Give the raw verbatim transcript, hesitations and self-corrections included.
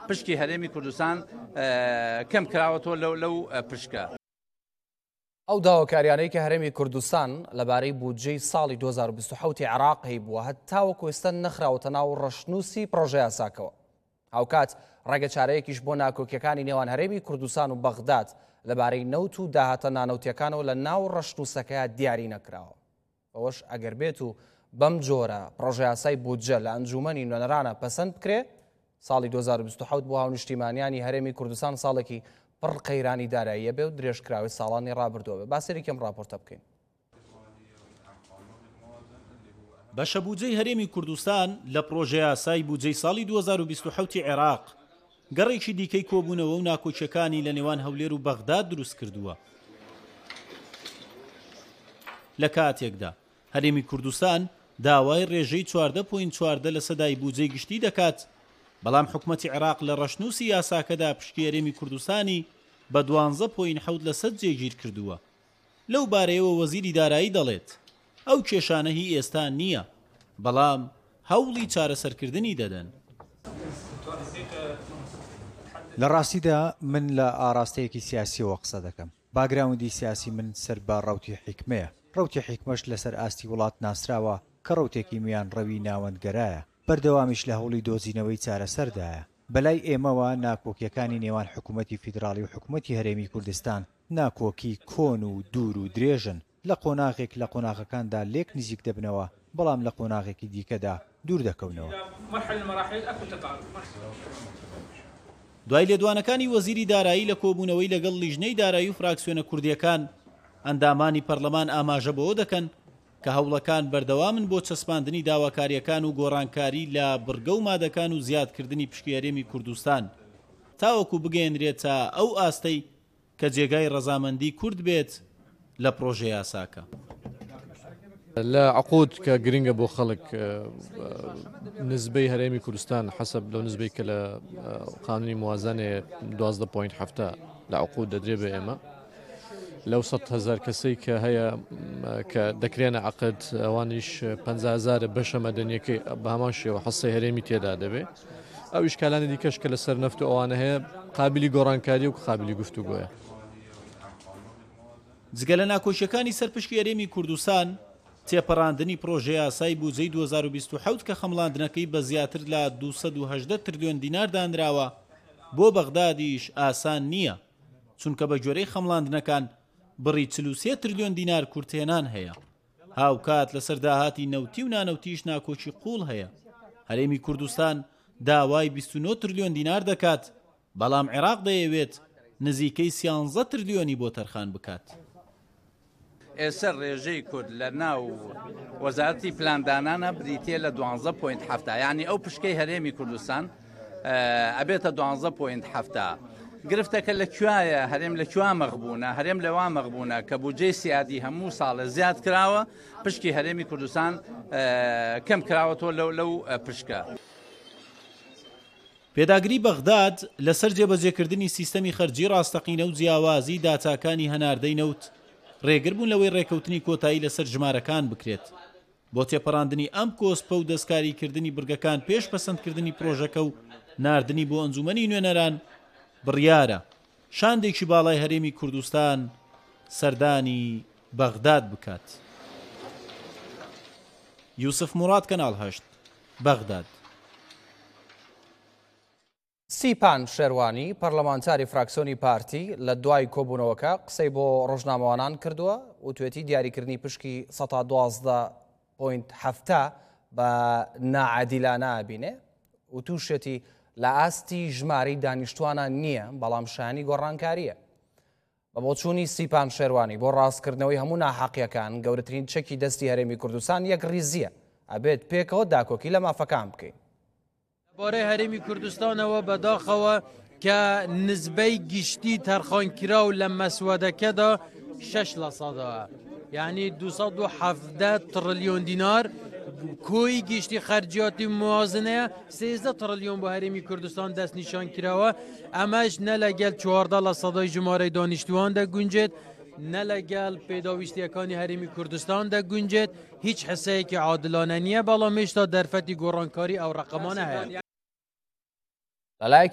پشکی هەرێمی کوردستان کەم کراوەتەوە لەو لەو پشکە. ئەو داواکاریانەی کە هەرێمی کوردستان لەبارەی بودجەی ساڵی دوو هەزار و بیست و حەوت عێراق هەیبووە هەتاوەکو ئێستا نەخراوەتە ناو ڕەشنووسی پرۆژە یاساکەوە. هاوکات ڕێگە چارەیەکیش بۆ ناکۆکیەکانی نێوان هەرێمی کوردستان و بەغداد لەبارەی نەوت و داهاتە نانەوتیەکانەوە لە ناو ڕەشنووسەکەیە دیاری نەکراوە. ئەوەش ئەگەر بێت و بەم جۆرە پرۆژە یاسای بودجە لە ئەنجومەنی نوێنەرانە پەسەند بکرێ، ساڵی دوو هەزار و بیست و حەوت بۆ هاونیشتیمانیانی هەرێمی کوردستان ساڵێکی پڕ قەیرانی داراییە بێ و درێژکراوی ساڵانی ڕابردووە بێ. با سەرێکم راپۆرتە بکەین. بەشە بودجەی هەرێمی کوردستان لە پرۆژە یاسای بودجەی ساڵی دوو هەزار و بیست و حەوت عێراق گەڕێکی دیکەی کۆبوونەوە و ناکۆچیەکانی لە نێوان هەولێر و بەغداد دروست کردووە. لە کاتێکدا هەرێمی کوردستان داوای ڕێژەی چواردە پۆینت چواردە لە سەدای بودجەی گشتی دەکات، بەڵام حکوومەتی عێراق لە ڕەشنووسی یاساکەدا پشکی هەرێمی کوردستانی بە دوانزە پۆینت حەوت لە سەد جێگیر کردووە. لەو بارەیەوە وەزیری دارایی دەڵێت ئەو کێشانە هی ئێستا نییە، بەڵام هەوڵی چارەسەرکردنی دەدەن. لە ڕاستیدا من لە ئاراستەیەکی سیاسیەوە قسە دەکەم. باگراوندی سیاسی من سەر بە ڕەوتی حیکمەیە. ڕەوتی حیکمەش لەسەر ئاستی وڵات ناسراوە کە ڕەوتێکی میان ڕەوی ناوەندگەرایە، بەردەوامیش لە هەوڵی دۆزینەوەی چارەسەردایە. بەلای ئێمەوە ناکۆکیەکانی نێوان حکوومەتی فیدراڵی و حکوومەتی هەرێمی کوردستان ناکۆکی کۆن و دوور و درێژن، لە قۆناغێک لە قۆناغەکاندا لێک نزیک دەبنەوە، بەڵام لە قۆناغێکی دیکەدا دوور دەکەونەوە. دوای لێدوانەکانی وەزیری دارایی لە کۆبوونەوەی لەگەڵ لیژنەی دارایی و فراکسیۆنە کوردیەکان، ئەندامانی پەرلەمان ئاماژە بەوە دەکەن کە هەوڵەکان بەردەوامن بۆ چەسپاندنی داواکاریەکان و گۆڕانکاری لە بڕگە و مادەکان و زیادکردنی پشکی هەرێمی کوردستان تاوەکو بگەێنرێتە ئەو ئاستەی کە جێگای ڕەزامەندی کورد بێت لە پرۆژە یاساکە. لە عقود کە گرنگە بۆ خەڵک نسبەی هەرێمی کوردستان حەسەب لەو نسبەی کە لە قانونی موازنێ دوازدە پۆینت هەفتە لە عقود دەدرێ بە ئێمە لەو سەد هەزار کەسەی کە هەیە کە دەکرێنە عقد ئەوانیش پەنجا هەزارە بەشە مەدەنیەکەی بە هەمان شێوە حەسەی هەرێمی تێدا دەبێ. ئەو ئیشکالانی دیکەش کە لەسەر نەفت و ئەوانە هەیە قابلی گۆڕانکاری و قابلی گفتوگۆیە. جگە لە ناکۆشیەکانی سەرپشکی هەرێمی کوردستان، تێپەڕاندنی پرۆژە یاسای بودجەی دوو هەزار و بیست و حەوت کە خەمڵاندنەکەی بە زیاتر لە دووسەد و هەژدە تریلیۆن دینار دانراوە بۆ بەغدادیش ئاسان نییە، چونکە بە جۆرەی خەمڵاندنەکان بڕی چل و سێ تریلیۆن دینار کورتێنان هەیە. هاوکات لەسەر داهاتی نەوتی و نانەوتیش ناکۆچی قوڵ هەیە. هەرێمی کوردستان داوای بیست و نۆ تریلیۆن دینار دەکات، بەڵام عێراق دەیەوێت نزیکەی سیانزە تریلیۆنی بۆ تەرخان بکات. ئێستا ڕێژەی کورد لە ناو وەزارەتی پلاندانانە بریتێ لە دوانزە پۆینت هەفتە، یعنی ئەو پشکەی هەرێمی کوردستان ئەبێتە دوانزە پۆینت هەفتە. گرفتەکە لەکوایە هەرێم لەکووا مەغبوونە، هەرێم لەوا مەغبوونە کە بودجەی سیادی هەموو ساڵە زیاد کراوە، پشکی هەرێمی کوردستان کەم کراوەتەوە لەو لەو پشکە. پێداگری بەغداد لەسەر جێبەجێکردنی سیستەمی خەرجی ڕاستەقینە و جیاوازی داتاکانی هەناردەی نەوت ڕێگر بوون لەوەی ڕێکەوتنی کۆتایی لەسەر ژمارەکان بکرێت. بۆ تێپەڕاندنی ئەم کۆسپە و دەستکاریکردنی بڕگەکان پێش پەسەندکردنی پرۆژەکە و ناردنی بۆ ئەنجومەنی نوێنەران بڕیارە شاندێکی باڵای هەرێمی کوردستان سەردانی بەغداد بکات. یوسف موڕاد، کەناڵ هەشت، بەغداد. سیپان شێروانی پەرلەمانتاری فراکسیۆنی پارتی لە دوای کۆبوونەوەکە قسەی بۆ ڕۆژنامەوانان کردووە و توێتی دیاریکردنی پشکی سەد و دوازدە پۆینت هەفتە بە ناعادیلانە بینێ و تووشێتی لە ئاستی ژمارەی دانیشتوانە نییە، بەڵام شانی گۆڕانکاریە. بە بۆچوونی سیپان شێروانی بۆ ڕاستکردنەوەی هەموو ناحەقیەکان گەورەترین چەکی دەستی هەرێمی کوردستان یەک ریزیە، ئەبێت پێکەوە داکۆکی لە مافەکان بکەین. بۆرەی هەرێمی کوردستانەوە بەداخەوە کە نزبەی گشتی تەرخانکراو لە مەسوەدەکەدا شەش لە سەدەوە، یعنی دووسەد و حەڤدە تریلیۆن دینار کۆی گشتی خەرجیاتی موازنەیە سێزدە تریلیۆن بۆ هەرێمی کوردستان دەست نیشان کراوە. ئەمەش نە لەگەل چواردە لە سەدای ژمارەی دانیشتوان دەگونجێت، نە لەگەل پێداویستیەکانی هەرێمی کوردستان دەگونجێت. هیچ حسەیەکی عادلانە نییە، بەڵام هێشتا دەرفەتی گۆڕانکاری ئەو ڕقەمانە هەیە.